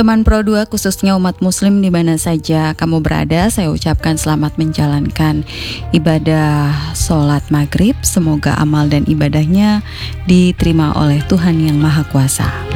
Teman Pro 2 khususnya umat muslim di mana saja kamu berada, saya ucapkan selamat menjalankan ibadah sholat maghrib. Semoga amal dan ibadahnya diterima oleh Tuhan Yang Maha Kuasa.